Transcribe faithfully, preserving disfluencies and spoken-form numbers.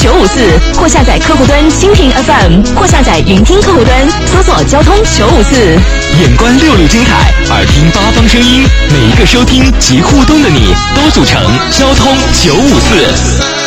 九五四，或下载客户端蜻蜓 F M， 或下载云听客户端，搜索交通九五四。 眼观六路金海，耳听八方声音，每一个收听及互动的你，都组成交通九五四。